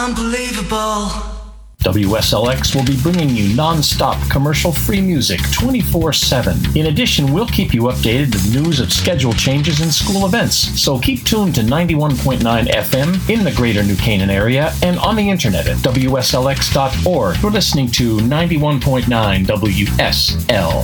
Unbelievable. WSLX will be bringing you non-stop commercial-free music 24/7. In addition, we'll keep you updated with news of schedule changes and school events. So keep tuned to 91.9 FM in the greater New Canaan area and on the internet at WSLX.org. You're listening to 91.9 WSLX.